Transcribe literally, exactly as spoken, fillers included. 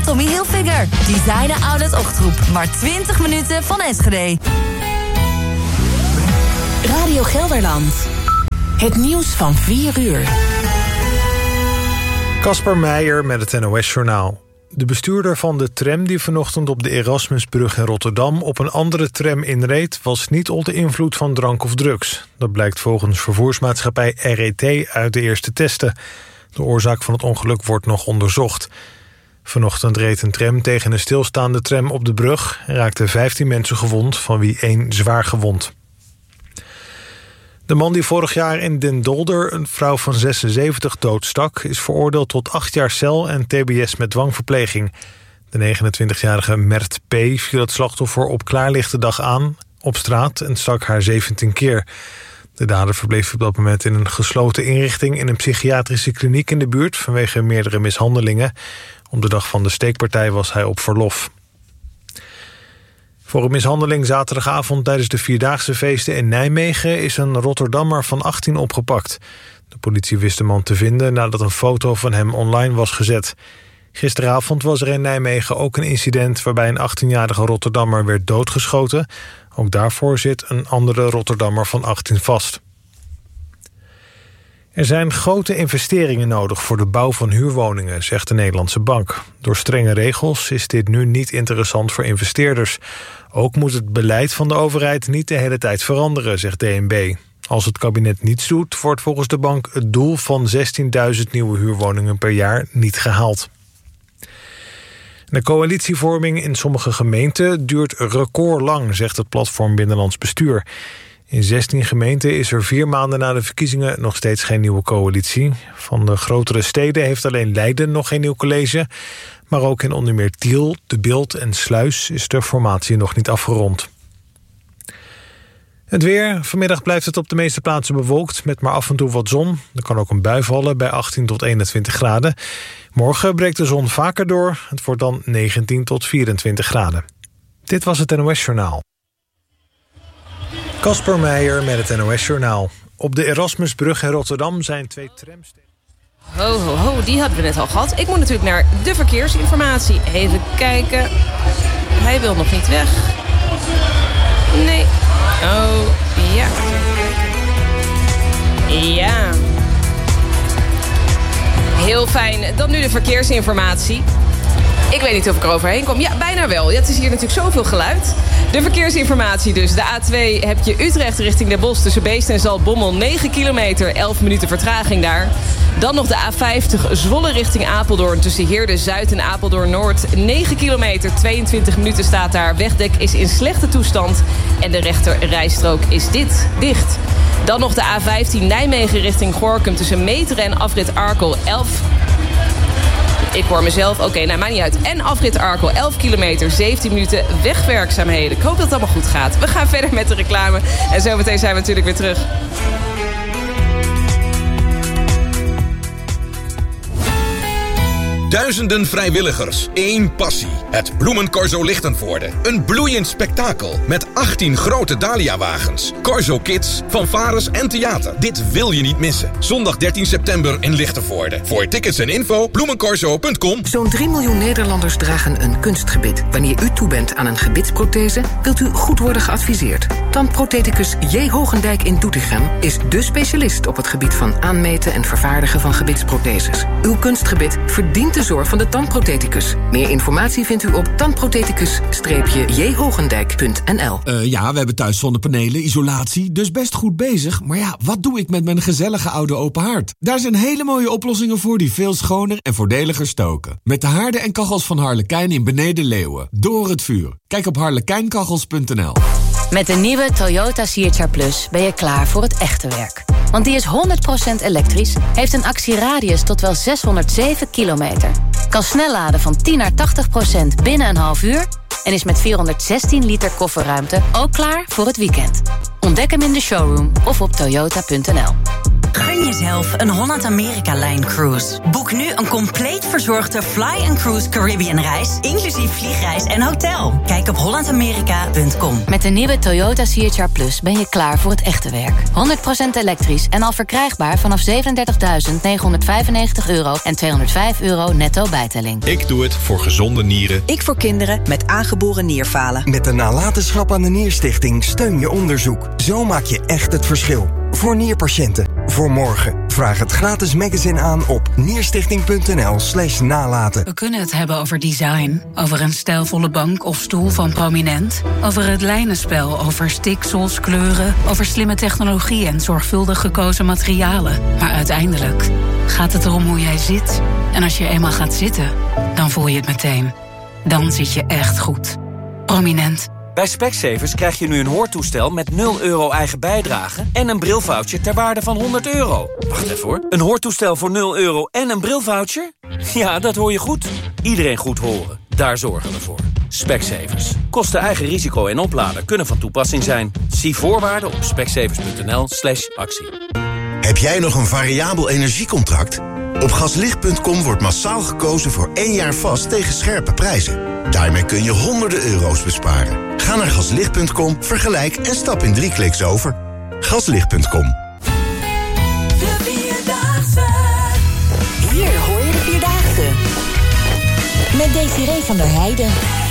Tommy Hilfiger. Designer Outlet Ochtroep. Maar twintig minuten van Enschede. Radio Gelderland. Het nieuws van vier uur. Casper Meijer met het N O S-journaal. De bestuurder van de tram die vanochtend op de Erasmusbrug in Rotterdam op een andere tram inreed, was niet onder invloed van drank of drugs. Dat blijkt volgens vervoersmaatschappij R E T uit de eerste testen. De oorzaak van het ongeluk wordt nog onderzocht. Vanochtend reed een tram tegen een stilstaande tram op de brug en raakten vijftien mensen gewond, van wie één zwaar gewond. De man die vorig jaar in Den Dolder een vrouw van zesenzeventig doodstak, is veroordeeld tot acht jaar cel en T B S met dwangverpleging. De negenentwintigjarige Mert P. viel het slachtoffer op klaarlichte dag aan op straat en stak haar zeventien keer. De dader verbleef op dat moment in een gesloten inrichting in een psychiatrische kliniek in de buurt vanwege meerdere mishandelingen. Op de dag van de steekpartij was hij op verlof. Voor een mishandeling zaterdagavond tijdens de Vierdaagse feesten in Nijmegen is een Rotterdammer van achttien opgepakt. De politie wist de man te vinden nadat een foto van hem online was gezet. Gisteravond was er in Nijmegen ook een incident waarbij een achttienjarige Rotterdammer werd doodgeschoten. Ook daarvoor zit een andere Rotterdammer van achttien vast. Er zijn grote investeringen nodig voor de bouw van huurwoningen, zegt de Nederlandse Bank. Door strenge regels is dit nu niet interessant voor investeerders. Ook moet het beleid van de overheid niet de hele tijd veranderen, zegt D N B. Als het kabinet niets doet, wordt volgens de bank het doel van zestienduizend nieuwe huurwoningen per jaar niet gehaald. De coalitievorming in sommige gemeenten duurt recordlang, zegt het platform Binnenlands Bestuur. In zestien gemeenten is er vier maanden na de verkiezingen nog steeds geen nieuwe coalitie. Van de grotere steden heeft alleen Leiden nog geen nieuw college. Maar ook in onder meer Tiel, De Bilt en Sluis is de formatie nog niet afgerond. Het weer. Vanmiddag blijft het op de meeste plaatsen bewolkt met maar af en toe wat zon. Er kan ook een bui vallen bij achttien tot eenentwintig graden. Morgen breekt de zon vaker door. Het wordt dan negentien tot vierentwintig graden. Dit was het N O S-journaal. Casper Meijer met het N O S-journaal. Op de Erasmusbrug in Rotterdam zijn twee trams... Ho, ho, ho, die hadden we net al gehad. Ik moet natuurlijk naar de verkeersinformatie. Even kijken. Hij wil nog niet weg. Nee. Oh, ja. Ja. Heel fijn. Dan nu de verkeersinformatie. Ik weet niet of ik er overheen kom. Ja, bijna wel. Ja, het is hier natuurlijk zoveel geluid. De verkeersinformatie dus. De A twee heb je Utrecht richting Den Bosch tussen Beest en Zaltbommel. negen kilometer, elf minuten vertraging daar. Dan nog de A vijftig Zwolle richting Apeldoorn tussen Heerde Zuid en Apeldoorn Noord. negen kilometer, tweeëntwintig minuten staat daar. Wegdek is in slechte toestand en de rechter rijstrook is dit dicht. Dan nog de A vijftien Nijmegen richting Gorinchem tussen Meteren en afrit Arkel elf. Ik hoor mezelf, oké, okay, nou, maakt niet uit. En afrit Arkel, elf kilometer, zeventien minuten wegwerkzaamheden. Ik hoop dat het allemaal goed gaat. We gaan verder met de reclame. En zometeen zijn we natuurlijk weer terug. Duizenden vrijwilligers, één passie. Het Bloemencorso Lichtenvoorde. Een bloeiend spektakel met achttien grote Dahlia-wagens. Corso Kids, fanfares en theater. Dit wil je niet missen. Zondag dertien september in Lichtenvoorde. Voor tickets en info bloemencorso punt com. Zo'n drie miljoen Nederlanders dragen een kunstgebit. Wanneer u toe bent aan een gebitsprothese, wilt u goed worden geadviseerd. Tandprotheticus J. Hogendijk in Doetinchem is dé specialist op het gebied van aanmeten en vervaardigen van gebitsprotheses. Uw kunstgebit verdient de zorg van de tandprotheticus. Meer informatie vindt u op tandprotheticus j hogendijk punt n l. Uh, ja, we hebben thuis zonnepanelen, isolatie, dus best goed bezig. Maar ja, wat doe ik met mijn gezellige oude open haard? Daar zijn hele mooie oplossingen voor die veel schoner en voordeliger stoken. Met de haarden en kachels van Harlekijn in Beneden Leeuwen. Door het vuur. Kijk op harlekijnkachels punt n l. Met de nieuwe Toyota C H R Plus ben je klaar voor het echte werk. Want die is honderd procent elektrisch, heeft een actieradius tot wel zeshonderdzeven kilometer. Kan snel laden van tien naar tachtig procent binnen een half uur... en is met vierhonderdzestien liter kofferruimte ook klaar voor het weekend. Ontdek hem in de showroom of op toyota punt n l. Gun jezelf een Holland-Amerika-Line-cruise. Boek nu een compleet verzorgde Fly and Cruise Caribbean-reis... inclusief vliegreis en hotel. Kijk op holland amerika punt com. Met de nieuwe Toyota C H R Plus ben je klaar voor het echte werk. honderd procent elektrisch en al verkrijgbaar vanaf zevenendertigduizend negenhonderdvijfennegentig euro... en tweehonderdvijf euro netto bijtelling. Ik doe het voor gezonde nieren. Ik voor kinderen met aangeboren nierfalen. Met de nalatenschap aan de Nierstichting steun je onderzoek. Zo maak je echt het verschil. Voor nierpatiënten. Voor morgen. Vraag het gratis magazine aan op nierstichting.nl slash nalaten. We kunnen het hebben over design. Over een stijlvolle bank of stoel van Prominent. Over het lijnenspel, over stiksels, kleuren. Over slimme technologie en zorgvuldig gekozen materialen. Maar uiteindelijk gaat het erom hoe jij zit. En als je eenmaal gaat zitten, dan voel je het meteen. Dan zit je echt goed. Prominent. Bij Specsavers krijg je nu een hoortoestel met nul euro eigen bijdrage... en een brilvoucher ter waarde van honderd euro. Wacht even hoor. Een hoortoestel voor nul euro en een brilvoucher? Ja, dat hoor je goed. Iedereen goed horen. Daar zorgen we voor. Specsavers. Kosten eigen risico en oplader kunnen van toepassing zijn. Zie voorwaarden op specsavers.nl slash actie. Heb jij nog een variabel energiecontract? Op gaslicht punt com wordt massaal gekozen voor één jaar vast tegen scherpe prijzen. Daarmee kun je honderden euro's besparen. Ga naar gaslicht punt com, vergelijk en stap in drie kliks over. gaslicht punt com. De Vierdaagse. Hier hoor je de Vierdaagse. Met Desiree van der Heijden.